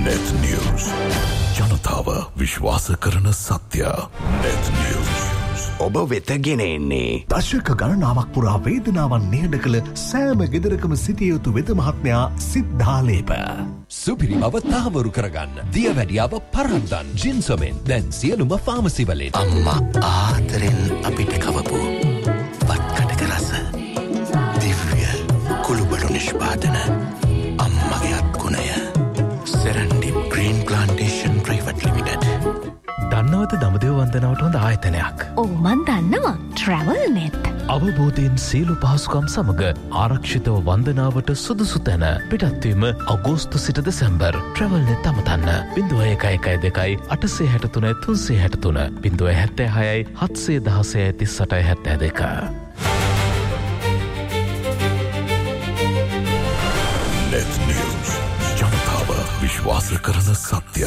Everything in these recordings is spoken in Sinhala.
Net News. ජනතාව විශ්වාස කරන සත්‍ය. Net News. ඔබ වෙත ගෙන එන්නේ දශක ගණනාවක් පුරා වේදනාවන් නිහඬ කළ සෑම ගෙදරකම සිටිය යුතු වෙද මහත්මයා සිද්ධාලේප. සුපිරි බව තහවුරු කරගන්න. දියවැඩියාව පරද්දන් ජින්සොමෙන් දැන් සියලුම ෆාමසි වලින්. අම්මා ආදරෙන් අපිට කවපු වත්කටක රස දිව්‍ය කුළුබඩු නිෂ්පාදන අම්මගේ අත්ගුණය සෙරන්ඩි ග්‍රීන් ප්ලාන්ටේෂන් ප්‍රයිවට් ලිමිටඩ්. දන්නවද දඹදිව වන්දනාවට හොඳ ආයතනයක්? ඔව් මන් දන්නවා. ට්‍රැවල් නෙත්. අවබෝධයෙන් සියලු පහසුකම් සමග ආරක්ෂිතව වන්දනාවට සුදුසු තැන. පිටත්වීම අගෝස්තු සිට දෙසැම්බර්. ට්‍රැවල් නෙත් අමතන්න 0112 863 363 076 716 3872. Net News. ජනතාව විශ්වාස කරන සත්‍ය.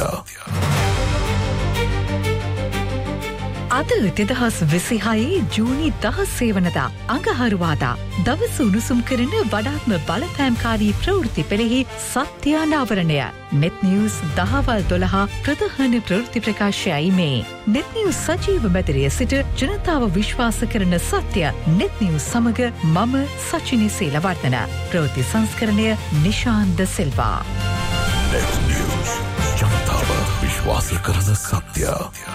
අද 2026 ජූනි 16 වනදා අඟහරුවාදා දවස උණුසුම් කරන වඩාත්ම බලපෑම්කාරී ප්‍රවෘත්ති පෙළෙහි සත්‍ය අනාවරණය. net news දහවල් 12 ප්‍රධාන ප්‍රවෘත්ති ප්‍රකාශයයි මේ. net news සජීව මැදිරිය සිට ජනතාව විශ්වාස කරන සත්‍ය. net news සමග මම සචිනි සීලවර්ධන. ප්‍රවෘත්ති සංස්කරණය නිශාන්ත සිල්වා. Net News. ජනතාව විශ්වාස කරන සත්‍ය.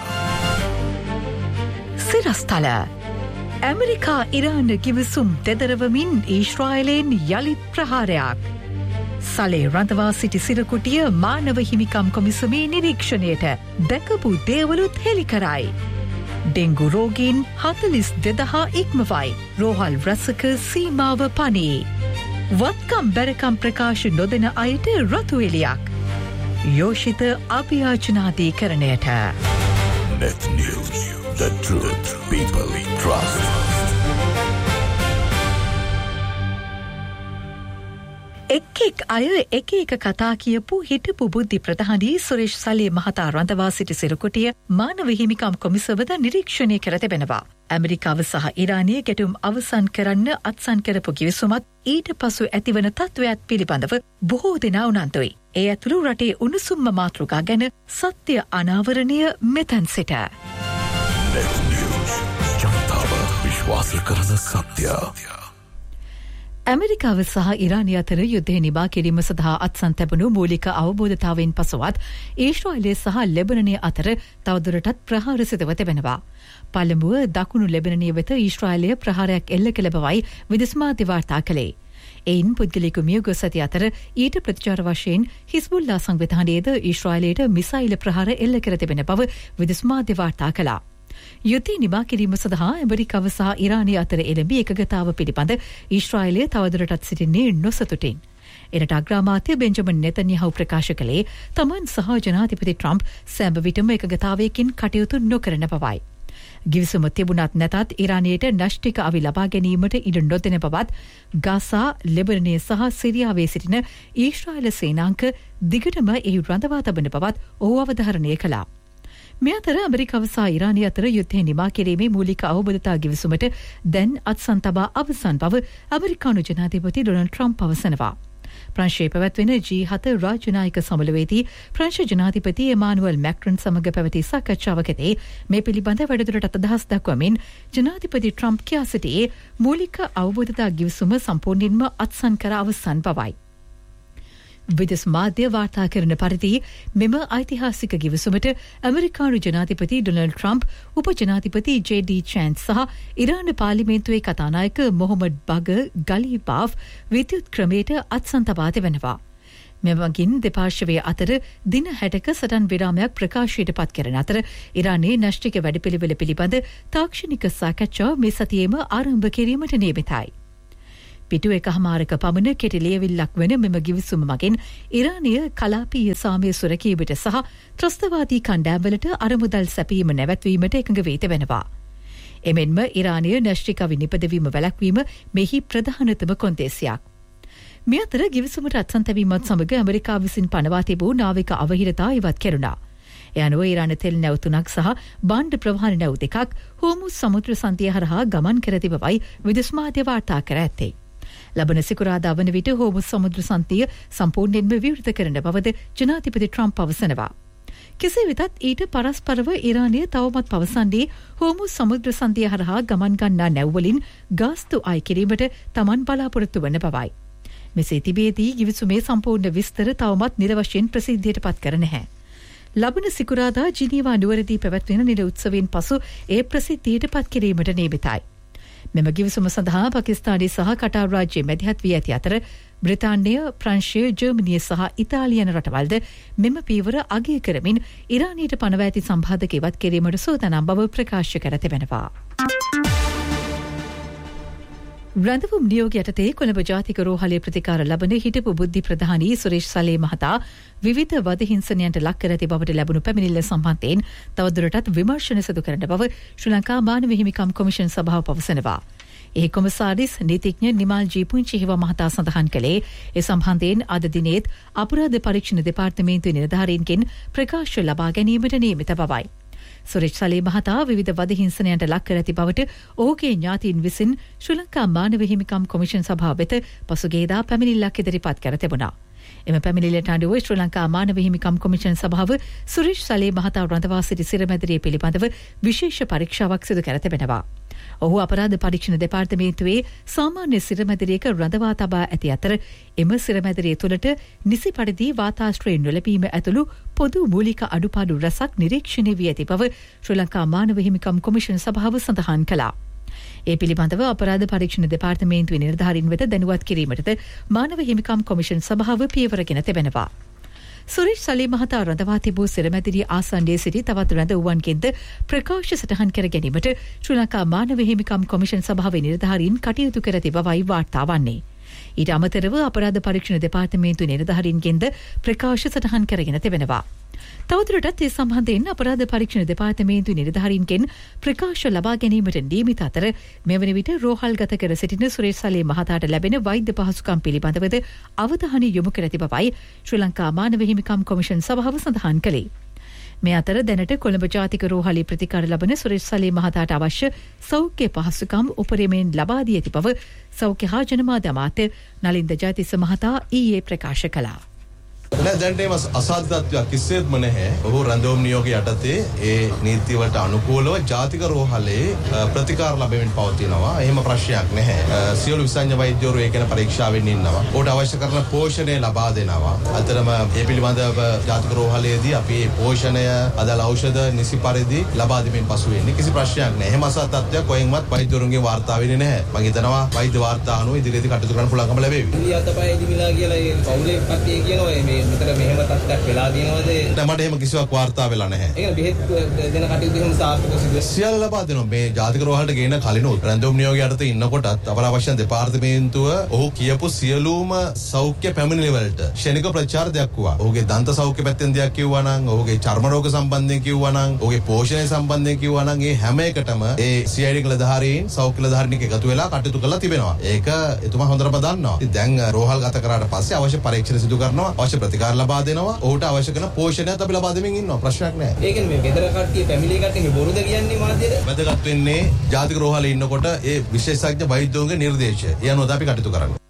සිරස්තල ඇමරිකා ඉරාන කිවිසුම් දෙදරවමින් ඊශ්‍රායලයෙන් යළිත් ප්‍රහාරයක්. සලේ රඳවා සිටි සිරකුටිය මානව හිමිකම් කොමිසමේ නිරීක්ෂණයට දැකපු දේවලුත් හෙළි කරයි. ඩෙංගු රෝගීන් 42,000 ඉක්මවයි. රෝහල් රසක සීමාව පනී. වත්කම් බැරකම් ප්‍රකාශ නොදෙන අයට රතු එලියක්. Yoshitha අභියාචනාධීකරණයට. Net News. The truth people trust. එක් අය එක කතා කියපු හිටපු බුද්ධි ප්‍රධානී සුරේෂ් සලේ මහතා රඳවා සිටි සිරකොටිය මානව හිමිකම් කොමිසමද නිරීක්ෂණය කර තිබෙනවා. ඇමරිකාව සහ ඉරානයේ ගැටුම් අවසන් කරන්න අත්සන් කරපු කිවිසුමත් ඊට පසු ඇතිවන තත්ත්වයක් පිළිබඳව බොහෝ දෙනා උනන්දුයි. ඒ ඇතුළු රටේ උණුසුම්ම මාතෘකා ගැන සත්‍ය අනාවරණය මෙතැන් සිට. Net News. ජනතාව විශ්වාස කරන සත්‍ය. ඇමරිකාව සහ ඉරානය අතර යුද්ධය නිබා කිරීම සඳහා අත්සන් තැබුණු මූලික අවබෝධතාවයෙන් පසුවත් ඊශ්‍රායලය සහ ලෙබනනය අතර තවදුරටත් ප්‍රහාර සිදුව තිබෙනවා. පළමුව දකුණු ලෙබනනය වෙත ඊශ්‍රායලය ප්‍රහාරයක් එල්ල කළ බවයි විදෙස් මාධ්‍ය වාර්තා කළේ. එයින් පුද්ගලිකු මිය ගොස් ඇති අතර ඊට ප්‍රතිචාර වශයෙන් හිස්බුල්ලා සංවිධානයේද ඊශ්‍රායලයට මිසයිල ප්‍රහාර එල්ල කර තිබෙන බව විදෙස් මාධ්‍ය වාර්තා කළා. යුද්ධය නිබා කිරීම සඳහා ඇමරිකාව සහ ඉරානය අතර එළඹි එකගතාව පිළිබඳ ඊශ්‍රායලය තවදුරටත් සිටින්නේ නොසතුටින්. එරට අග්‍රාමාත්‍ය බෙන්ජමින් නෙතන්යාහු ප්‍රකාශ කළේ තමන් සහ ජනාධිපති ට්‍රම්ප් සෑම විටම එකගතාවයකින් කටයුතු නොකරන බවයි. ගිවිසුම තිබුණත් නැතත් ඉරානයට න්‍යෂ්ටික අවි ලබා ගැනීමට ඉඩ නොදෙන බවත් ගාසා, ලෙබනනය සහ සිරියාවේ සිටින ඊශ්‍රායල සේනාංක දිගටම එහි රඳවා තබන බවත් ඔහු අවධාරණය කළා. මේ අතර ඇමරිකාව සහ ඉරානය අතර යුද්ධය නිමා කිරීමේ මූලික අවබෝධතා ගිවිසුමට දැන් අත්සන් තබා අවසන් බව ඇමරිකානු ජනාධිපති ඩොනල්ඩ් ට්‍රම්ප් පවසනවා. ප්‍රංශයේ පැවැත්වෙන G7 රාජ්‍යනායක සමළුවේදී ප්‍රංශ ජනාධිපති එමානුවල් මැක්‍රන් සමග පැවති සාකච්ඡාවකදී මේ පිළිබඳ වැඩිදුරටත් අදහස් දක්වමින් ජනාධිපති ට්‍රම්ප් කියා සිටියේ මූලික අවබෝධතා ගිවිසුම සම්පූර්ණයෙන්ම අත්සන් කර අවසන් බවයි. විදෙස් මාධ්‍ය වාර්තා කරන පරිදි මෙම ඓතිහාසික ගිවිසුමට ඇමරිකානු ජනාධිපති ඩොනල්ඩ් ට්‍රම්ප්, උප ජනාධිපති JD චෑන්ස් සහ ඉරාන පාර්ලිමේන්තුවේ කතානායක මොහොමඩ් බගර් ගලීබාෆ් විද්‍යුත් ක්‍රමයට අත්සන් තබා තිබෙනවා. මෙමගින් දෙපාර්ශ්වයේ අතර දින 60ක සටන් විරාමයක් ප්‍රකාශයට පත් කරන අතර ඉරානයේ න්‍යෂ්ටික වැඩපිළිවෙල පිළිබඳ තාක්ෂණික සාකච්ඡාව මේ සතියේම ආරම්භ කිරීමට නියමිතයි. පිටු එකහමාරක පමණ කෙටි ලියවිල්ලක් වන මෙම ගිවිසුම මගින් ඉරානය කලාපීය සාමය සුරකීමට සහ ත්‍රස්තවාදී කණ්ඩායම්වලට අරමුදල් සැපීම නැවැත්වීමට එකඟ වී තිබෙනවා. එමෙන්ම ඉරානය න්‍යෂ්ටික අවි නිපදවීම වැළැක්වීම මෙහි ප්‍රධානතම කොන්දේසියක්. මේ අතර ගිවිසුමට අත්සන් තැබීමත් සමග ඇමරිකාව විසින් පනවා තිබූ නාවික අවහිරතා ඉවත් කෙරුණා. එය අනුව ඉරාන තෙල් නැව් 3ක් සහ බාණ්ඩ ප්‍රවාහන නැව් 2ක් හෝමුස් සමුද්‍ර සන්ධිය හරහා ගමන් කර තිබවයි විදෙස් මාධ්‍ය වාර්තා කර ඇත්තේ. ලබන සිකුරාදා වන විට හෝමුස් සමුද්‍ර සන්තිය සම්පූර්ණයෙන්ම විවෘත කරන බවද ජනාධිපති ට්‍රම්ප් පවසනවා. කෙසේ වෙතත් ඊට පරස්පරව ඉරානය තවමත් පවසන්නේ හෝමුස් සමුද්‍ර සන්තිය හරහා ගමන් ගන්නා නැව්වලින් ගාස්තු අය කිරීමට තමන් බලාපොරොත්තු වන බවයි. මෙසේ තිබේදී ගිවිසුමේ සම්පූර්ණ විස්තර තවමත් නිරවශයෙන් ප්‍රසිද්ධියට පත් කර නැහැ. ලබන සිකුරාදා ජිනීවා නුවරදී පැවැත්වෙන නිල උත්සවයෙන් පසු ඒ ප්‍රසිද්ධියට පත් කිරීමට නියමිතයි. මෙම ගිවිසුම සඳහා පාකිස්තානයේ සහ කටාර් රාජ්‍යයේ මැදිහත් වී ඇති අතර බ්‍රිතාන්‍යය, ප්‍රංශය, ජර්මනිය සහ ඉතාලිය යන රටවල්ද මෙම පීවර අගය කරමින් ඉරානයට පනවා ඇති සම්බාධක ඉවත් කිරීමට සූදානම් බව ප්‍රකාශ කර තිබෙනවා. රැඳවුම් නියෝග යටතේ කොළඹ ජාතික රෝහලේ ප්‍රතිකාර ලබන හිටපු බුද්ධි ප්‍රධානී සුරේෂ් සලේ මහතා විවිධ වද හිංසනයන්ට ලක් කර ඇති බවට ලැබුණු පැමිණිල්ල සම්බන්ධයෙන් තවදුරටත් විමර්ශන සිදු කරන බව ශ්‍රී ලංකා මානව හිමිකම් කොමිෂන් සභාව පවසනවා. ඒ කොමසාරිස් නීතිඥ නිමාල් ජී පුංචිහිව මහතා සඳහන් කළේ ඒ සම්බන්ධයෙන් අද දිනේත් අපරාධ පරීක්ෂණ දෙපාර්තමේන්තුවේ නිලධාරීන්ගෙන් ප්‍රකාශ ලබා ගැනීමට නියමිත බවයි. සුරේෂ් සලේ මහතා විවිධ වද හිංසනයන්ට ලක් කර ඇති බවට ඔහුගේ ඥාතීන් විසින් ශ්‍රී ලංකා මානව හිමිකම් කොමිෂන් සභාව වෙත පසුගියදා පැමිණිල්ලක් ඉදිරිපත් කර තිබුණා. එම පැමිණිල්ලට අනුව ශ්‍රී ලංකා මානව හිමිකම් කොමිෂන් සභාව සුරේෂ් සලේ මහතා රඳවා සිටි සිරමැදිරිය පිළිබඳව විශේෂ පරීක්ෂාවක් සිදු කර තිබෙනවා. ඔහු අපරාධ පරීක්ෂණ දෙපාර්තමේන්තුවේ සාමාන්‍ය සිරමැදිරියක රඳවා තබා ඇති අතර එම සිරමැදිරිය තුළට නිසි පරිදි වාතාශ්‍රය නොලැබීම ඇතුළු පොදු මූලික අඩුපාඩු රැසක් නිරීක්ෂණය වී ඇති බව ශ්‍රී ලංකා මානව හිමිකම් කොමිෂන් සභාව සඳහන් කළා. ඒ පිළිබඳව අපරාධ පරීක්ෂණ දෙපාර්තමේන්තුවේ නිලධාරීන් වෙත දැනුවත් කිරීමටද මානව හිමිකම් කොමිෂන් සභාව පියවරගෙන තිබෙනවා. සුරේෂ් සලේ මහතා රඳවා තිබූ සිරමැදිරිය ආසන්නයේ සිටි තවත් රැඳවුවන්ගෙන්ද ප්‍රකාශ සටහන් කර ගැනීමට ශ්‍රී ලංකා මානව හිමිකම් කොමිෂන් සභාවේ නිලධාරීන් කටයුතු කර ඇති බවයි වාර්තා වන්නේ. ඊට අමතරව අපරාධ පරීක්ෂණ දෙපාර්තමේන්තුවේ නිලධාරීන්ගෙන්ද ප්‍රකාශ සටහන් කරගෙන තිබෙනවා. තවදුරටත් ඒ සම්බන්ධයෙන් අපරාධ පරීක්ෂණ දෙපාර්තමේන්තුවේ නිලධාරීන්ගෙන් ප්‍රකාශ ලබා ගැනීමට නියමිත අතර මෙවන විට රෝහල්ගත කර සිටින සුරේෂ් සලේ මහතාට ලැබෙන වෛද්‍ය පහසුකම් පිළිබඳවද අවධානය යොමු කර ඇති බවයි ශ්‍රී ලංකා මානව හිමිකම් කොමිෂන් සභාව සඳහන් කළේ. මේ අතර දැනට කොළඹ ජාතික රෝහලේ ප්‍රතිකාර ලබන සුරේෂ් සලේ මහතාට අවශ්‍ය සෞඛ්‍ය පහසුකම් උපරිමයෙන් ලබා දී ඇති බව සෞඛ්‍ය හා ජනමාධ්‍ය අමාත්‍ය නලින්ද ජයතිස්ස මහතා ඊයේ ප්‍රකාශ කළා. දැන්ට එම අසාධ්‍යත්වයක් කිසිසේත්ම නැහැ. ඔහු රැඳවුම් නියෝගය යටතේ ඒ නීතිවලට අනුකූලව ජාතික රෝහලේ ප්‍රතිකාර ලැබෙමින් පවතිනවා. එහෙම ප්‍රශ්නයක් නැහැ. සියලු විසඤ්ඤ වෛද්‍යවරු ඒ ගැන පරීක්ෂාවෙන් ඉන්නවා. ඔහුට අවශ්‍ය කරන පෝෂණය ලබා දෙනවා. අතරම මේ පිළිබඳව ජාතික රෝහලේදී අපි පෝෂණය අදාළ ඖෂධ නිසි පරිදි ලබා දෙමින් පසු වෙන්නේ. කිසි ප්‍රශ්නයක් නැහැ. එහෙම අසාධ්‍යත්වයක් කොහෙන්වත් වෛද්‍යවරුන්ගේ වාර්තා වෙන්නේ නැහැ. මම හිතනවා වෛද්‍ය වාර්තා අනුව ඉදිරියේදී කටයුතු කරන්න පුළුවන්කම ලැබෙවි. ඉලියතපයිදි මිලා කියලා ඒ පවුලේ කට්ටිය කියනවා මේ මෙතන මෙහෙම තත්ත්වයක් වෙලා තියෙනවද? මට එහෙම කිසිවක් වාර්තා වෙලා නැහැ. ඒක බෙහෙත් දෙන කටයුතු එහෙම සාර්ථකව සිදු සියල්ල ලබා දෙනවා. මේ ජාතික රෝහලට ගේන කලිනුත් රැඳවුම් නියෝගය යටතේ ඉන්නකොටත් අපරාවශ්‍ය දෙපාර්තමේන්තුව ඔහු කියපු සියලුම සෞඛ්‍ය පැමිණිලි වලට ක්ෂණික ප්‍රචාර දෙයක් වුණා. ඔහුගේ දන්ත සෞඛ්‍ය පැත්තෙන් දෙයක් කිව්වා නම්, ඔහුගේ චර්ම රෝග සම්බන්ධයෙන් කිව්වා නම්, ඔහුගේ පෝෂණය සම්බන්ධයෙන් කිව්වා නම්, ඒ හැම එකටම ඒ CID නිලධාරීන් සෞඛ්‍ය නිලධාරීන් එකතු වෙලා කටයුතු කරලා තිබෙනවා. ඒක එතුමා හොඳටම දන්නවා. ඉතින් දැන් රෝහල් ගත කරාට පස්සේ අවශ්‍ය පරීක්ෂණ සිදු කරනවා, අවශ්‍ය ප්‍රතිකාර ලබා දෙනවා. ඔහුට අවශ්‍ය කරන පෝෂණයත් අපි ලබා දෙමින් ඉන්නවා. ප්‍රශ්නයක් නැහැ. ඒ කියන්නේ මේ ගෙදර කට්ටිය පැමිණි කට්ටිය මේ බොරුද කියන්නේ මාධ්‍යයට? වැදගත් වෙන්නේ ජාතික රෝහලේ ඉන්නකොට ඒ විශේෂඥ වෛද්‍යවරුන්ගේ නිර්දේශය. ඒ අනුව අපි කටයුතු කරන්නේ.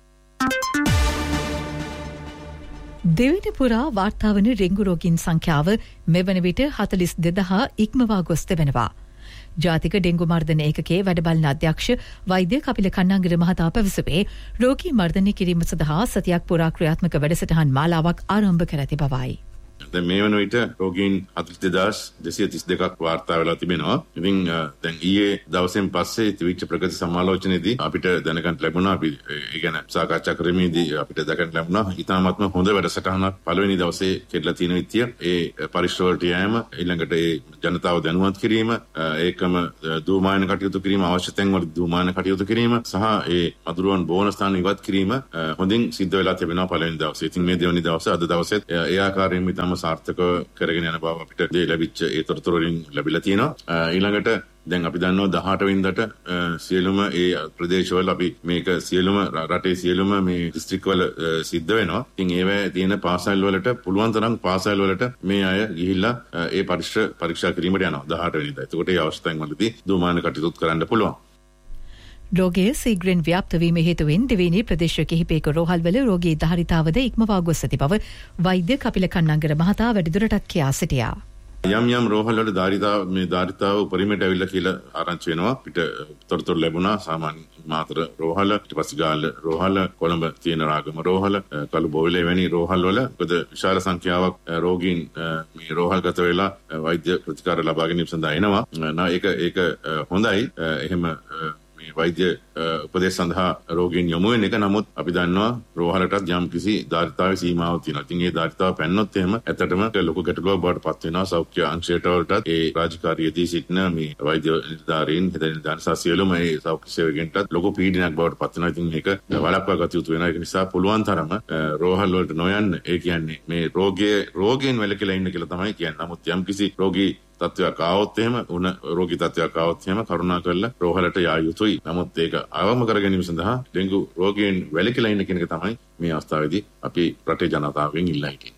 දෙවන පුරා වාර්තා වන ඩෙන්ගු රෝගීන් සංඛ්‍යාව මෙවන විට 42,000 ඉක්මවා ගොස් තිබෙනවා. ජාතික ඩෙන්ගු මර්ධන ඒකකයේ වැඩබලන අධ්‍යක්ෂ වෛද්‍ය කපිල කන්නංගිර මහතා පැවසුවේ රෝගී මර්ධනය කිරීම සඳහා සතියක් පුරා ක්‍රියාත්මක වැඩසටහන් මාලාවක් ආරම්භ කර ඇති බවයි. දැන් මේ වන විට රෝගීන් 42,232ක් වාර්තා වෙලා තිබෙනවා. ඉතින් දැන් ඊයේ දවසෙන් පස්සේ තිවිච්ච ප්‍රගති සමාලෝචනයේදී අපිට දැනගන්න ලැබුණා අපි ඒ ගැන සාකච්ඡා කරමින්දී අපිට දැනගන්න ලැබුණා ඉතාමත්ම හොඳ වැඩසටහනක් පළවෙනි දවසේ කෙරලා තියෙන විදිය ඒ පරිශ්‍රම වලට යෑම ඊළඟට ඒ ජනතාව දැනුවත් කිරීම ඒකම දූමායන කටයුතු කිරීම අවශ්‍ය තැන් වල දූමායන කටයුතු කිරීම සහ ඒ මදුරුවන් බෝන ස්ථාන ඉවත් කිරීම හොඳින් සිද්ධ වෙලා තිබෙනවා පළවෙනි දවසේ. ඉතින් මේ දෙවෙනි දවසේ අද දවසේත් ඒ ආකාරයෙන්ම ඉතාම සාර්ථක කරගෙන යන බව අපිට ලැබිච්ච ඒ තොරතුරු වලින් ලැබිලා තියෙනවා. ඊළඟට දැන් අපි දන්නවා 18 වෙනිදාට සියලුම ඒ ප්‍රදේශවල අපි මේක සියලුම රටේ සියලුම මේ දිස්ත්‍රික්කවල සිද්ධ වෙනවා. ඉතින් ඒවැ තියෙන පාසල් වලට පුළුවන් තරම් පාසල් වලට මේ අය ගිහිල්ලා ඒ පරීක්ෂා කිරීමට යනවා 18 වෙනිදා. එතකොට ඒ අවස්ථාවෙන් වලදී දුමාන කටයුතු කරන්න පුළුවන්. රෝගයේ සීග්‍රෙන් ව්‍යාප්ත වීම හේතුවෙන් දෙවෙනි ප්‍රදේශ කිහිපයක රෝහල්වල රෝගී ධාරිතාවද ඉක්මවා ගොස් ඇති බව වෛද්‍ය කපිල කන්නංගර මහතා වැඩිදුරටත් කියා සිටියා. යම් රෝහල් වල ධාරිතාව උපරිමයට ඇවිල්ලා කියලා ආරංචි වෙනවා. පිට තොරතුරු ලැබුණා. සාමාන්‍ය මාතර රෝහල, ඊට පස්සේ ගාල්ල රෝහල, කොළඹ තියෙන රාගම රෝහල, කළු බෝවිලේ වැනි රෝහල් වල මොකද විශාල සංඛ්‍යාවක් රෝගීන් මේ රෝහල්ගත වෙලා වෛද්‍ය ප්‍රතිකාර ලබා ගැනීම සඳහා එනවා. ඒක හොඳයි. එහෙම මේ වෛද්‍ය උපදෙස් සඳහා රෝගීන් යොමු වෙන එක. නමුත් අපි දන්නවා රෝහලටත් යම් කිසි ධාරිතාවේ සීමාවක් තියෙනවා. ඉතින් ඒ ධාරිතාව පැන්නොත් එහෙම ඇත්තටම ලොකු ගැටලුවක් බවට පත් වෙනවා. සෞඛ්‍ය අංශයට වලටත් ඒ රාජකාරියේදී සිටින මේ වෛද්‍ය නිලධාරීන් සියලුම මේ සෞඛ්‍ය සේවකයන්ටත් ලොකු පීඩනයක් බවට පත් වෙනවා. ඉතින් මේක වළක්වා ගත යුතු වෙනවා. ඒක නිසා පුළුවන් තරම රෝහල් වලට නොයන්න. ඒ කියන්නේ මේ රෝගීන් වැළකීලා ඉන්න කියලා තමයි කියන්නේ. නමුත් යම් කිසි රෝගී තත්ත්වයක් ආවොත් එහෙම රෝගී තත්ත්වයක් ආවොත් එහෙම කරුණා කරලා රෝහලට යා යුතුයි. නමුත් ඒක අවම කර ගැනීම සඳහා ඩෙන්ගු රෝගීන් වැළකීලා ඉන්න කෙනෙක් තමයි මේ අවස්ථාවේදී අපි රටේ ජනතාවගෙන් ඉල්ලා හිටියේ.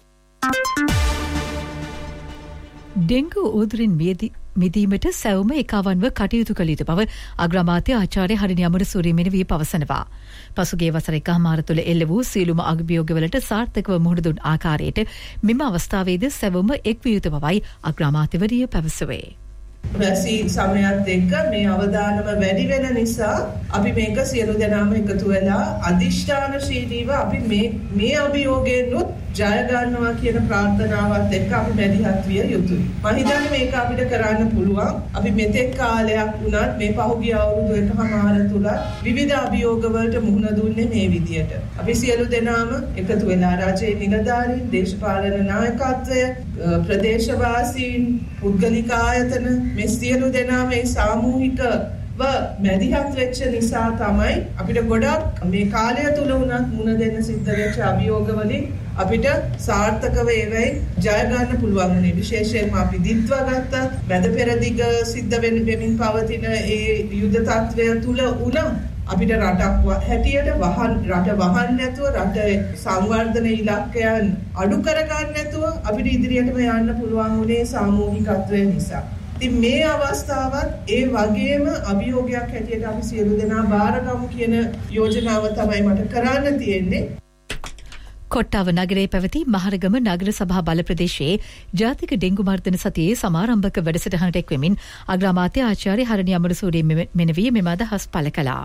ඩෙංගු උදුරින් මිදීමට සැවුම එකවන්ව කටයුතු කළ යුතු බව අග්‍රාමාත්‍ය ආචාර්ය හරිනි අමරසූරිය මෙනවී පවසනවා. පසුගිය වසර එකහමාර තුළ එල්ල වූ සියලුම අභියෝගවලට සාර්ථකව මුහුණ දුන් ආකාරයට මෙම අවස්ථාවේද සැවුම එක් විය යුතු බවයි අග්‍රාමාත්‍යවරිය පැවසුවේ. වැසි සමයත් එක්ක මේ අවදානම වැඩි වෙන නිසා අපි මේක සියලු දෙනාම එකතු වෙලා අධිෂ්ඨානශීලීව අපි මේ අභියෝගයෙන්ුත් ජය ගන්නවා කියන ප්‍රාර්ථනාවත් එක්ක අපි මැදිහත් විය යුතුයි. මම හිතන්නේ මේක අපිට කරන්න පුළුවන්. අපි මෙතෙක් කාලයක් වුණත් මේ පහුගිය අවුරුදු එකමාර තුල විවිධ අභියෝග වලට මුහුණ දුන්නේ මේ විදියට. අපි සියලු දෙනාම එකතු වෙලා රජයේ නිලධාරීන්, දේශපාලන නායකත්වය, ප්‍රදේශවාසීන්, පුද්ගලික ආයතන මේ සියලු දෙනා මේ සාමූහිකව මැදිහත් වෙච්ච නිසා තමයි අපිට ගොඩක් මේ කාලය තුල උනත් මුණ දෙන්න සිද්ධ වෙච්ච අභියෝගවලින් අපිට සාර්ථකව ඒවයි ජය ගන්න පුළුවන් වුණේ. විශේෂයෙන්ම අපි දිත්වා ගත්ත මැද පෙරදිග සිද්ධ වෙමින් පවතින ඒ යුද තත්ත්වය තුල අපිට රටක් හැටියට රට වහන්න නැතුව රට සංවර්ධන ඉලක්කයන් අඩු කරගන්න නැතුව අපිට ඉදිරියටම යන්න පුළුවන් වුණේ සාමූහිකත්වය නිසා. ඉතින් මේ අවස්ථාවත් ඒ වගේම අභියෝගයක් හැටියට අපි සියලු දෙනා බාරගමු කියන යෝජනාව තමයි මට කරන්න තියෙන්නේ. කොට්ටාව නගරයේ පැවති මහරගම නගර සභා බල ප්‍රදේශයේ ජාතික ඩෙංගු මර්ධන සතියේ සමාරම්භක වැඩසටහනට එක්වෙමින් අග්‍රාමාත්‍ය ආචාර්ය හරණි අමරසූරිය මෙනවී මෙම අදහස් පළ කළා.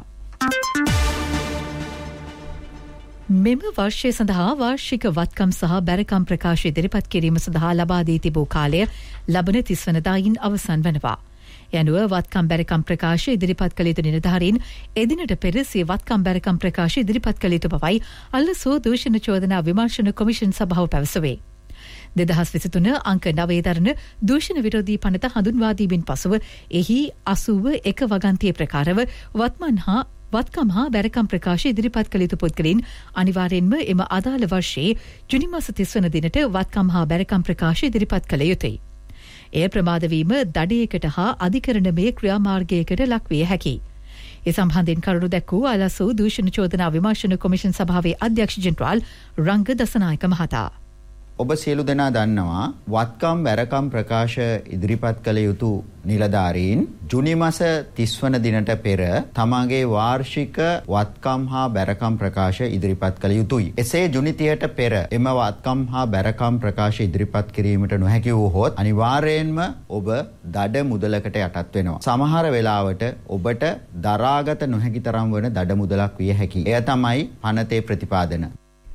මෙම වර්ෂය සඳහා වාර්ෂික වත්කම් සහ බැරකම් ප්‍රකාශ ඉදිරිපත් කිරීම සඳහා ලබා දී තිබූ කාලය ලබන 30 වනදායින් අවසන් වනවා. යනුව වත්කම් බැරකම් ප්‍රකාශ ඉදිරිපත් කළ යුතු නිලධාරීන් එදිනට පෙර සිය වත්කම් බැරකම් ප්‍රකාශ ඉදිරිපත් කළ යුතු බවයි අල්ලසෝ දූෂණ චෝදනා විමර්ශන කොමිෂන් සභාව පැවසුවේ. 2023 අංක 9 දරන දූෂණ විරෝධී පනත හඳුන්වා දීමෙන් පසුව එහි 81 වගන්තියේ ප්‍රකාරව වත්කම් හා බැරකම් ප්‍රකාශ ඉදිරිපත් කළ යුතු පුද්ගලයන් අනිවාර්යෙන්ම එම අදාළ වර්ෂයේ ජුනි මාස 30 වන දිනට වත්කම් හා බැරකම් ප්‍රකාශ ඉදිරිපත් කළ යුතුයි. එය ප්‍රමාද වීම දඩයකට හා අධිකරණමය ක්‍රියාමාර්ගයකට ලක්විය හැකියි. ඒ සම්බන්ධයෙන් කරුණු දැක්වූ අලසෝ දූෂණ චෝදනා විමර්ශන කොමිෂන් සභාවේ අධ්‍යක්ෂ ජෙනරාල් රංග දසනායක මහතා. ඔබ සියලු දෙනා දන්නවා වත්කම් බැරකම් ප්‍රකාශ ඉදිරිපත් කළ යුතු නිලධාරීන් ජුනි මාස 30 වන දිනට පෙර තමාගේ වාර්ෂික වත්කම් හා බැරකම් ප්‍රකාශ ඉදිරිපත් කළ යුතුයි. එසේ ජුනි 30ට පෙර එම වත්කම් හා බැරකම් ප්‍රකාශ ඉදිරිපත් කිරීමට නොහැකි වූහොත් අනිවාර්යයෙන්ම ඔබ දඩ මුදලකට යටත් වෙනවා. සමහර වෙලාවට ඔබට දරාගත නොහැකි තරම් වන දඩ මුදලක් විය හැකියි. එය තමයි පනතේ ප්‍රතිපාදන.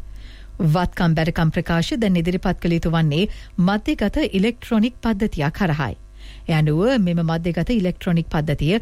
වත්කම් බැරකම් ප්‍රකාශ දැන් ඉදිරිපත් කළ යුතු වන්නේ මධ්‍යගත ඉලෙක්ට්‍රොනික පද්ධතියක් හරහායි. ඒ අනුව මෙම මධ්‍යගත ඉලෙක්ට්‍රොනික පද්ධතිය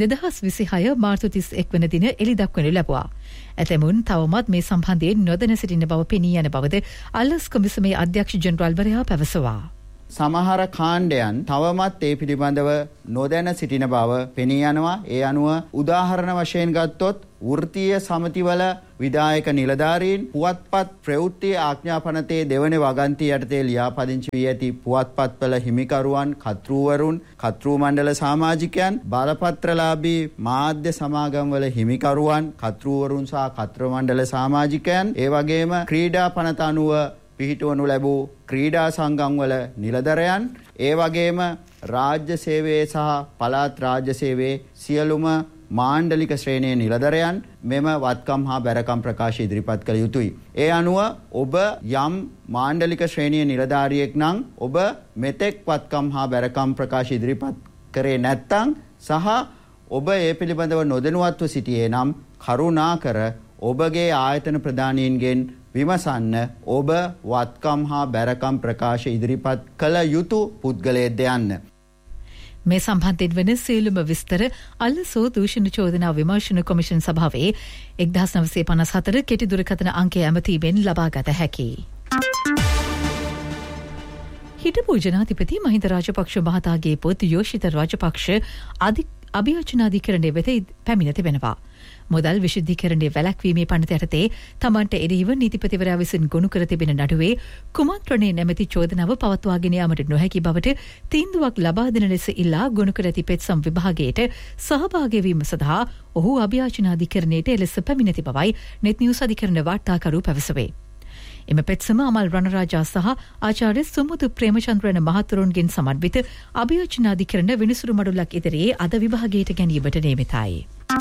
2026 මාර්තු 31 වන දින එළිදක්වනු ලැබුවා. ඇතැමුන් තවමත් මේ සම්බන්ධයෙන් නොදැන සිටින බව පෙනී යන බවද අල්ලස් කොමිසමේ අධ්‍යක්ෂ ජෙනරාල්වරයා පැවසුවා. සමහර කාණ්ඩයන් තවමත් ඒ පිළිබඳව නොදැන සිටින බව පෙනී යනවා. ඒ අනුව උදාහරණ වශයෙන් ගත්තොත් වෘත්තීය සමිතිවල විධායක නිලධාරීන් පුවත්පත් ප්‍රවෘත්ති ආඥාපනතේ දෙවන වගන්තිය යටතේ ලියාපදිංචි වී ඇති පුවත්පත්වල හිමිකරුවන්, කර්තෘවරුන්, කර්තෘ මණ්ඩල සමාජිකයන්, බලපත්‍රලාභී මාධ්‍ය සමාගම්වල හිමිකරුවන්, කර්තෘවරුන් සහ කර්තෘ මණ්ඩල සමාජිකයන්, ඒ වගේම ක්‍රීඩා පනත අනුව පිහිටවනු ලැබූ ක්‍රීඩා සංගම්වල නිලධරයන්, ඒ වගේම රාජ්‍ය සේවයේ සහ පළාත් රාජ්‍ය සේවයේ සියලුම මාණ්ඩලික ශ්‍රේණියේ නිලධරයන් මෙම වත්කම් හා බැරකම් ප්‍රකාශ ඉදිරිපත් කළ යුතුයි. ඒ අනුව ඔබ යම් මාණ්ඩලික ශ්‍රේණියේ නිලධාරියෙක් නම් ඔබ මෙතෙක් වත්කම් හා බැරකම් ප්‍රකාශ ඉදිරිපත් කරේ නැත්නම් සහ ඔබ ඒ පිළිබඳව නොදැනුවත්ව සිටියේ නම් කරුණාකර ඔබගේ ආයතන ප්‍රධානීන්ගෙන් විමසන්න ඔබ වත්කම් හා බැරකම් ප්‍රකාශ ඉදිරිපත් කළ යුතු පුද්ගලයෙක්ද යන්න. මේ සම්බන්ධයෙන් වන සියලුම විස්තර අල්ලසෝ දූෂණ චෝදනා විමර්ශන කොමිෂන් සභාවේ 1954 කෙටි දුරකථන අංකය ඇමතීමෙන් ලබාගත හැකියි. හිටපු ජනාධිපති මහින්ද රාජපක්ෂ මහතාගේ පුත් යෝෂිත රාජපක්ෂ අභියාචනාධිකරණය වෙත පැමිණ තිබෙනවා. මුදල් විශුද්ධීකරණයේ වැළැක්වීමේ පනත යටතේ තමන්ට එරෙහිව නීතිපතිවරයා විසින් ගොනු කර තිබෙන නඩුවේ කුමන්ත්‍රණයේ නැමැති චෝදනාව පවත්වාගෙන යාමට නොහැකි බවට තීන්දුවක් ලබා දෙන ලෙස ඉල්ලා ගොනු කර ඇති පෙත්සම් විභාගයට සහභාගී වීම සඳහා ඔහු අභියාචනාධිකරණයට එලෙස පැමිණ තිබවයි නෙත් නිවුස් අධිකරණ වාර්තාකරු පැවසුවේ. එම පෙත්සම අමල් රණරාජා සහ ආචාර්ය සුමුදු ප්‍රේමචන්ද්‍රන මහතුරුන්ගෙන් සමන්විත අභියාචනාධිකරණ විනිසුරු මඩුලක් ඉදිරියේ අද විභාගයට ගැනීමට නියමිතයි.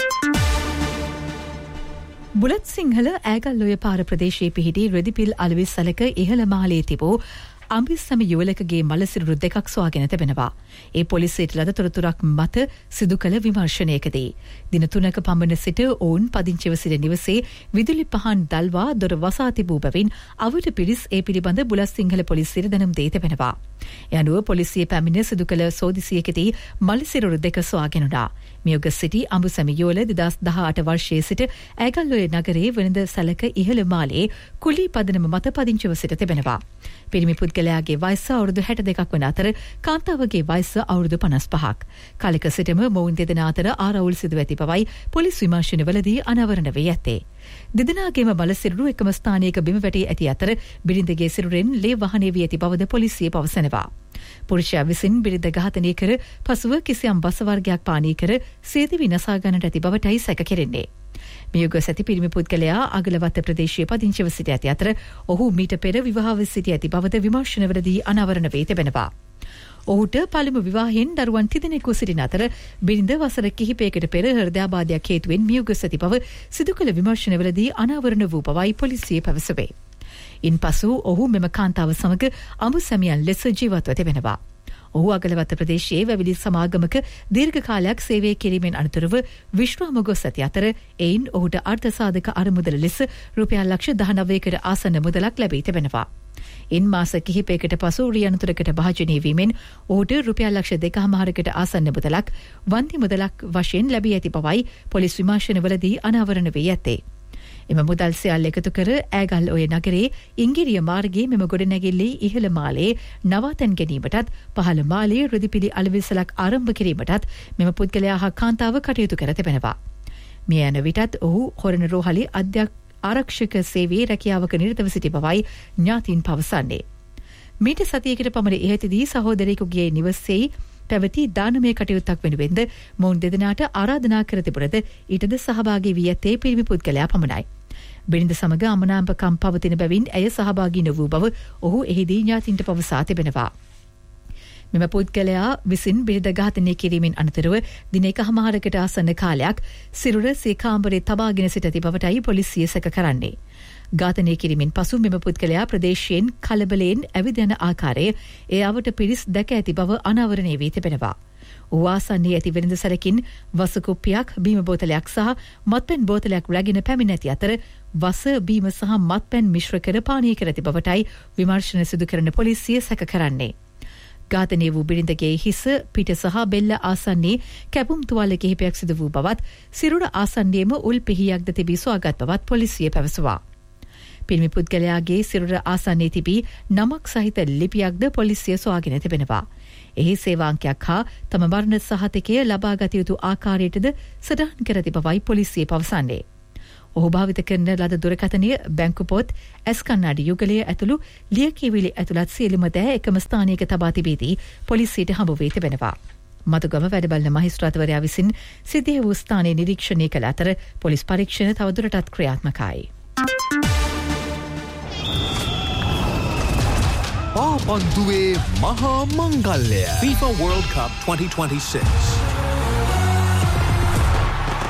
බුලත් සිංහල ඇගල්ලොය පාර ප්‍රදේශයේ පිහිටි රෙදිපිල් අලවිස් සලක ඉහළ මහලේ තිබූ අම්බිස්සම යුවලකගේ මලසිරුරු දෙකක් සොයාගෙන තිබෙනවා. ඒ පොලිසියට ලද තොරතුරක් මත සිදු කළ විමර්ශනයකදී දින 3ක පමණ සිට ඔවුන් පදිංචිව සිට නිවසේ විදුලි පහන් දල්වා දොර වසා තිබූ බැවින් අවට පිරිස් ඒ පිළිබඳ බුලත් සිංහල පොලිසියට දැනුම් දී තිබෙනවා. ඒ අනුව පොලිසිය පැමිණ සිදු කළ සෝදිසියකදී මලසිරුරු දෙක සොයාගෙනුණා. මියග සිටි අඹුසැමි යුවල 2018 වර්ෂයේ සිට ඇගල්ලොය නගරයේ වෙනද සැලක ඉහළ මාලේ කුලී පදනම මත පදිංචිව සිට තිබෙනවා. පිරිමි පුද්ගලයාගේ වයස අවුරුදු 62ක් වන අතර කාන්තාවගේ වයස අවුරුදු 55ක්. කාලෙක සිටම මොවුන් දෙදෙනා අතර ආරවුල් සිදුව ඇති බවයි පොලිස් විමර්ශනවලදී අනාවරණ වී ඇත්තේ. දෙදෙනාගේම බලසිරුරු එකම ස්ථානයක බිම වැටී ඇති අතර බිරිඳගේ සිරුරෙන් ලේ වහනය වී ඇති බවද පොලිසිය පවසනවා. පුරුෂයා විසින් බිරිඳ ඝාතනය කර පසුව කිසියම් බස වර්ගයක් පානය කර සියදිවි නසා ගන්නට ඇති බවටයි සැක කෙරෙන්නේ. මියගොස් ඇති පිරිමි පුද්ගලයා අගලවත්ත ප්‍රදේශයේ පදිංචිව සිටි ඇති අතර ඔහු මීට පෙර විවාහව සිටි ඇති බවද විමර්ශනවලදී අනාවරණ වී තිබෙනවා. ඔහුට පළමු විවාහයෙන් දරුවන් 3 දෙනෙකු සිටින අතර බිරිඳ වසර කිහිපයකට පෙර හෘදයාබාධයක් හේතුවෙන් මියගොස් ඇති බව සිදු කළ විමර්ශනවලදී අනාවරණ වූ බවයි පොලිසිය පැවසුවේ. ඉන්පසු ඔහු මෙම කාන්තාව සමග අඹුසැමියන් ලෙස ජීවත්ව තිබෙනවා. ඔහු අගලවත්ත ප්‍රදේශයේ වැවිලි සමාගමක දීර්ඝ කාලයක් සේවය කිරීමෙන් අනතුරුව විශ්‍රාම ගොස් ඇති අතර එයින් ඔහුට අර්ථසාධක අරමුදල ලෙස රුපියල් ලක්ෂ 19කට ආසන්න මුදලක් ලැබී තිබෙනවා. ඉන් මාස කිහිපයකට පසු රියනතුරකට භාජනය වීමෙන් ඔහුට රුපියල් ලක්ෂ 2.5කට ආසන්න මුදලක් වන්දි මුදලක් වශයෙන් ලැබී ඇති බවයි පොලිස් විමර්ශනවලදී අනාවරණ වී ඇත්තේ. එම මුදල් සියල්ල එකතු කර ඇගල් ඔය නගරේ ඉංගිරිය මාර්ගයේ මෙම ගොඩනැගිල්ලේ ඉහළ මාලේ නවාතැන් ගැනීමටත් පහළ මාලේ රුදිපිලි අලවිසලක් ආරම්භ කිරීමටත් මෙම පුද්ගලයා හා කාන්තාව කටයුතු කර තිබෙනවා. මේ යන විටත් ඔහු හොරණ රෝහලේ ආරක්ෂක සේවයේ රැකියාවක නිරතව සිටි බවයි ඥාතීන් පවසන්නේ. මීට සතියකට පමණ ඉහතදී සහෝදරයෙකුගේ නිවසේ පැවති දානමය කටයුත්තක් වෙනුවෙන්ද මොවුන් දෙදෙනාට ආරාධනා කර තිබුණද ඊටද සහභාගී වී ඇත්තේ පිරිමි පුද්ගලයා පමණයි. බිරිඳ සමග අමනාපකම් පවතින බැවින් ඇය සහභාගී නොවූ බව ඔහු එහිදී ඥාතීන්ට පවසා තිබෙනවා. මෙම පුද්ගලයා විසින් බිරිඳ ඝාතනය කිරීමෙන් අනතුරුව දින 1.5කට ආසන්න කාලයක් සිරුර සීකාම්බරේ තබාගෙන සිට ඇති බවටයි පොලිසිය සැක කරන්නේ. ඝාතනය කිරීමෙන් පසු මෙම පුද්ගලයා ප්‍රදේශයෙන් කලබලයෙන් ඇවිද යන ආකාරය ඒ අවට පිරිස් දැක ඇති බව අනාවරණය වී තිබෙනවා. ඔහු ආසන්නයේ ඇති වෙළඳ සැලකින් වස කුප්පියක්, බීම බෝතලයක් සහ මත්පැන් බෝතලයක් රැගෙන පැමිණ ඇති අතර වස, බීම සහ මත්පැන් මිශ්‍ර කර පානය කර ඇති බවටයි විමර්ශන සිදු කරන පොලිසිය සැක කරන්නේ. ඝාතනය වූ බිරිඳගේ හිස, පිට සහ බෙල්ල ආසන්නයේ කැපුම් තුවාල කිහිපයක් සිදු වූ බවත්, සිරුර ආසන්නයේම උල් පිහියක්ද තිබී සොයාගත් බවත් පොලිසිය පැවසුවා. පිරිමි පුද්ගලයාගේ සිරුර ආසන්නයේ තිබී නමක් සහිත ලිපියක්ද පොලිසිය සොයාගෙන තිබෙනවා. එහි සේවාංකයක් හා තම මරණ සහතිකය ලබාගත යුතු ආකාරයටද සටහන් කර ඇති බවයි පොලිසිය පවසන්නේ. ඔහු භාවිත කරන ලද දුරකථනය, බැංකු පොත්, ඇස් කණ්ණාඩි යුගලය ඇතුළු ලියකියවිලි ඇතුළත් සියලුම දෑ එකම ස්ථානයක තබා තිබීදී පොලිසියට හමු වී තිබෙනවා. මතුගම වැඩබලන මහේස්ත්‍රාතවරයා විසින් සිද්ධිය වූ ස්ථානයේ නිරීක්ෂණය කළ අතර පොලිස් පරීක්ෂණ තවදුරටත් ක්‍රියාත්මකයි. පාපන්දුවේ මහා මංගල්‍යය FIFA World Cup 2026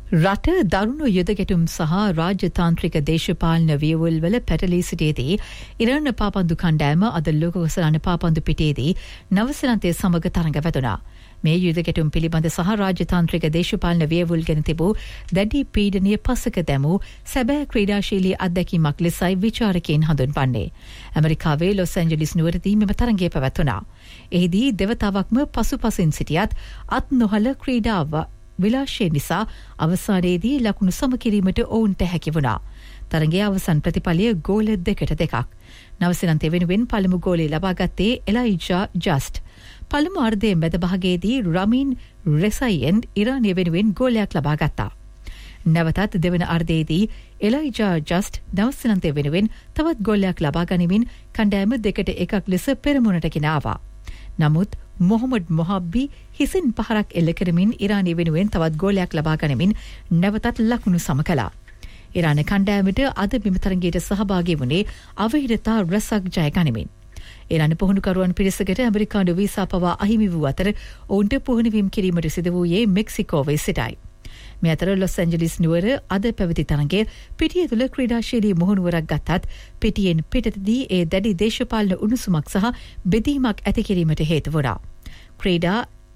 රට දරුණු යුද ගැටුම් සහ රාජ්‍යතාන්ත්‍රික දේශපාලන වියවුල් වල පැටලී සිටියේදී ඉරාන පාපන්දු කණ්ඩායම අද ලෝකවසරණ පාපන්දු පිටියේදී නවසීලන්තයේ සමග තරඟ වැදුණා. මේ යුද ගැටුම් පිළිබඳ සහ රාජ්‍යතාන්ත්‍රික දේශපාලන වියවුල් ගැන තිබූ දැඩි පීඩනය පසක දැමූ සැබෑ ක්‍රීඩාශීලී අත්දැකීමක් ලෙසයි විචාරකයන් හඳුන්වන්නේ. ඇමරිකාවේ ලොස් ඇන්ජලිස් නුවරදී මෙම තරඟය පැවැත්වුණා. එහිදී දෙවතාවක්ම පසුපසින් සිටියත් අත් නොහල ක්‍රීඩාව විලාශය නිසා අවසානයේදී ලකුණු සමකිරීමට ඔවුන්ට හැකි වුණා. තරගයේ අවසන් ප්‍රතිඵලය ගෝල 2-2. නවසීලන්තය වෙනුවෙන් පළමු ගෝලය ලබාගත්තේ එලයිජා ජස්ට්. පළමු අර්ධයේ මැද භාගයේදී රමීන් රෙසයියන් ඉරානය වෙනුවෙන් ගෝලයක් ලබා ගත්තා. නැවතත් දෙවන අර්ධයේදී එලයිජා ජස්ට් නවසීලන්තය වෙනුවෙන් තවත් ගෝලයක් ලබා ගනිමින් කණ්ඩායම 2-1 ලෙස පෙරමුණට ගෙන ආවා. නමුත් මොහොමඩ් මොහබ්බි හිසින් පහරක් එල්ල කරමින් ඉරානය වෙනුවෙන් තවත් ගෝලයක් ලබා ගනිමින් නැවතත් ලකුණු සම කළා. ඉරාන කණ්ඩායමට අද මෙම තරගයට සහභාගී වුණේ අවහිරතා රැසක් ජය ගනිමින්. ඉරාන පුහුණුකරුවන් පිරිසකට ඇමරිකානු වීසා පවා අහිමි වූ අතර ඔවුන්ට පුහුණුවීම් කිරීමට සිදු වූයේ මෙක්සිකෝවේ සිටයි. මේ අතර ලොස් ඇන්ජලිස් නුවර අද පැවති තරගයේ පිටිය තුළ ක්‍රීඩාශීලී මුහුණුවරක් ගත්තත් පිටියෙන් පිටතදී ඒ දැඩි දේශපාලන උණුසුමක් සහ බෙදීමක් ඇති කිරීමට හේතු වුණා. ක්‍රීඩා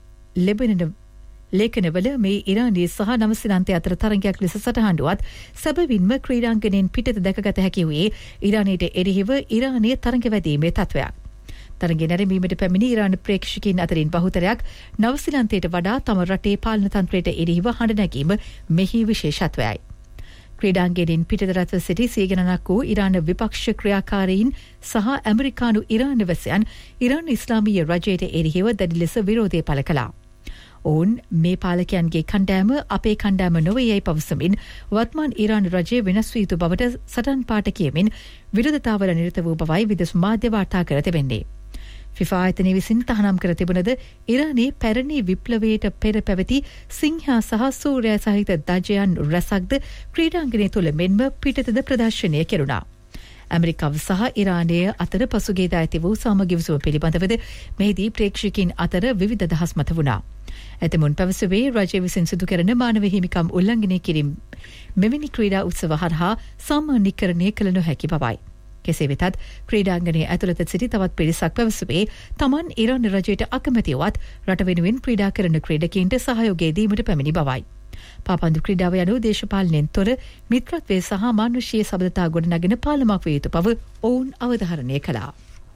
ලේඛනවල මේ ඉරානයේ සහ නවසීලන්තය අතර තරගයක් ලෙස සටහන්ඩුවත් සැබවින්ම ක්‍රීඩාංගණයෙන් පිටත දැකගත හැකි වූයේ ඉරානයට එරෙහිව ඉරානයේ තරග වැදීමේ තත්ත්වයක්. තරගය නැරඹීමට පැමිණි ඉරාන ප්‍රේක්ෂකයින් අතරින් බහුතරයක් නවසීලන්තයට වඩා තම රටේ පාලන තන්ත්‍රයට එරෙහිව හඬ නැගීම මෙහි විශේෂත්වයයි. ක්‍රීඩාංගණයෙන් පිටත රටවල සිටි සිය ගණනක් වූ ඉරාන විපක්ෂ ක්‍රියාකාරීන් සහ ඇමරිකානු ඉරාන වැසියන් ඉරාන ඉස්ලාමීය රජයට එරෙහිව දැඩි ලෙස විරෝධය පළ කළා. ඔවුන් මේ පාලකයන්ගේ කණ්ඩායම අපේ කණ්ඩායම නොවේ යයි පවසමින් වත්මාන් ඉරාන රජය වෙනස් වී යුතු බවට සටන් පාට කියමින් විරෝධතාවල නිරත වූ බවයි විදෙස් මාධ්‍ය වාර්තා කර තිබෙන්නේ. ෆිෆා ආයතනය විසින් තහනම් කර තිබුණද ඉරානයේ පැරණි විප්ලවයට පෙර පැවති සිංහා සහ සූර්යයා සහිත දජයන් රැසක්ද ක්‍රීඩාංගණය තුළ මෙන්ම පිටතද ප්‍රදර්ශනය කෙරුණා. ඇමරිකාව සහ ඉරානය අතර පසුගියදා ඇති වූ සමගිවිසුම පිළිබඳවද මෙහිදී ප්‍රේක්ෂකයින් අතර විවිධ අදහස් මත වුණා. ඇතමුන් පැවසුවේ රජය විසින් සිදු කරන මානව හිමිකම් උල්ලංඝනය කිරීම මෙවැනි ක්‍රීඩා උත්සව හරහා සාමාන්‍යීකරණය කළ නොහැකි බවයි. කෙසේ වෙතත් ක්‍රීඩාංගණයේ ඇතුළත සිටි තවත් පිරිසක් පැවසුවේ තමන් ඉරාන රජයට අකමැති වුවත් රට වෙනුවෙන් ක්‍රීඩා කරන ක්‍රීඩකයින්ට සහයෝගය දීමට පැමිණි බවයි. පාපන්දු ක්‍රීඩාව යනු දේශපාලනයෙන් තොර මිත්‍රත්වයේ සහ මානුෂීය සබඳතා ගොඩනගෙන පාලමක් විය යුතු බව ඔවුන් අවධාරණය කළා.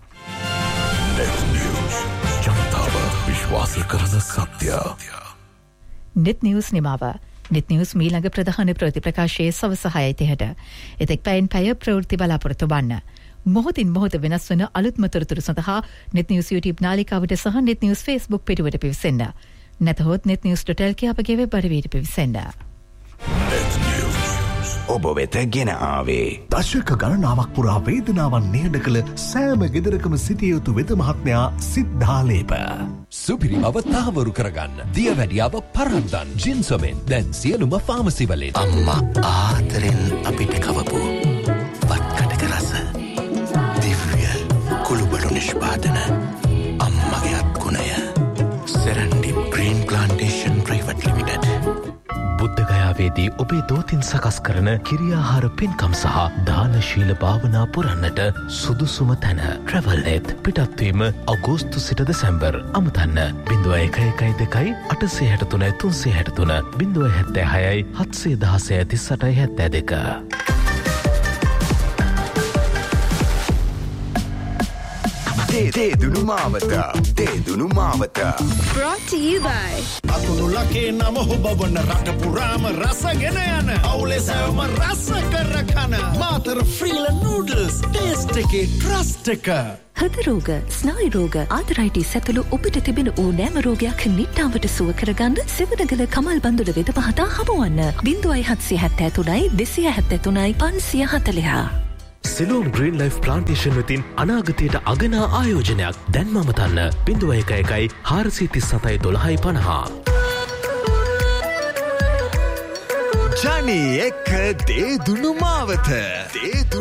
ජනතාව විශ්වාස කරන සත්‍ය. නෙත් නිවුස් නිමාව. නෙත් නිවුස් මීළඟ ප්‍රධාන ප්‍රවෘත්ති ප්‍රකාශයේ සවස 6:30ට. එතෙක් පැයෙන් පැය ප්‍රවෘත්ති බලාපොරොත්තු වන්න. මොහොතින් මොහොත වෙනස් වන අලුත්ම තොරතුරු සඳහා නෙත් නිවුස් YouTube නාලිකාවට සහ නෙත් නිවුස් Facebook පිටුවට පිවිසෙන්න. නැතහොත් netnews.lk අපගේ වෙබ් අඩවියට පිවිසෙන්න. ඔබ වෙත ගෙන ආවේ දශක ගණනාවක් පුරා වේදනාවන් නිහඬ කළ සෑම ගෙදරකම සිටිය යුතු වෙද මහත්මයා සිද්ධාලේප. සුපිරි බව තහවුරු කරගන්න දියවැඩියාව පරද්දන් ජින්සොමෙන් දැන් සියලුම ෆාමසි වලින්. අම්මා ආදරෙන් අපිට කවපු වත්කටක රස දිව්‍ය කුළුබඩු නිෂ්පාදන අම්මගේ අත්ගුණය සෙරන්ඩි ග්‍රීන් ප්ලාන්ටේෂන් ප්‍රයිවට් ලිමිටඩ්. බුද්ධගයාවේදී ඔබේ දෝතින් සකස් කරන කිරියාහාර පින්කම් සහ දානශීල භාවනා පුරන්නට සුදුසුම තැන ට්‍රැවල්නෙත්. පිටත්වීම අගෝස්තු සිට දෙසැම්බර්. අමතන්න 0112 863 363 076 716 38 දේදුණු මාවත Brought to you by අකුණු ලකේ නම හොබවන රට පුරාම රසගෙන යන අවුලේ සැවම රස කර කන මාතර ෆ්‍රීල නූඩල්ස් ටේස්ට් එකේ ට්‍රස්ට් එක. හෘද රෝග, ස්නායු රෝග, ආතරයිටිස් ඇතුළු ඔබට තිබෙන ඕනෑම රෝගයක් නිට්ටාවට සුව කරගන්න සිවණගල කමල් බන්දුල වෙද මහතා හමුවන්න 0773 273 540. සිලෝන් ග්‍රීන් ලයිෆ් ප්ලාන්ටේෂන් වෙතින් අනාගතයට අගනා ආයෝජනයක් දැන් මම තන්න 01 437 1250. ජනී එක්ක දේදුණු මාවත.